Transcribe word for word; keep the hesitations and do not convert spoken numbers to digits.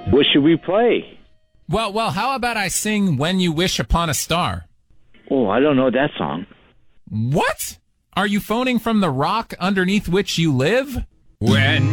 What should we play? Well, well, how about I sing When You Wish Upon a Star? Oh, I don't know that song. What? Are you phoning from the rock underneath which you live? When